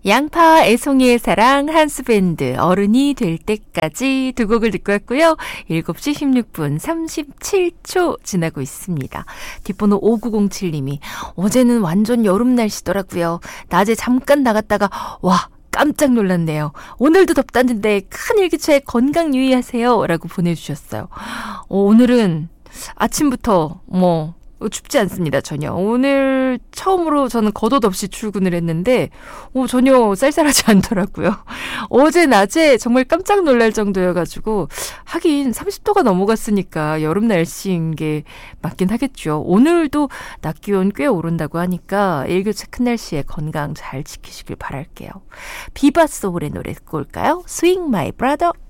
양파, 애송이의 사랑, 한스밴드, 어른이 될 때까지 두 곡을 듣고 왔고요. 7시 16분 37초 지나고 있습니다. 뒷번호 5907님이 어제는 완전 여름 날씨더라고요. 낮에 잠깐 나갔다가 와 깜짝 놀랐네요. 오늘도 덥다는데 큰 일기차에 건강 유의하세요 라고 보내주셨어요. 오늘은 아침부터 춥지 않습니다. 전혀. 오늘 처음으로 저는 겉옷 없이 출근을 했는데 전혀 쌀쌀하지 않더라고요. 어제 낮에 정말 깜짝 놀랄 정도여가지고 하긴 30도가 넘어갔으니까 여름 날씨인 게 맞긴 하겠죠. 오늘도 낮 기온 꽤 오른다고 하니까 일교차 큰 날씨에 건강 잘 지키시길 바랄게요. 비바 소울의 노래 듣고 올까요? Swing My Brother.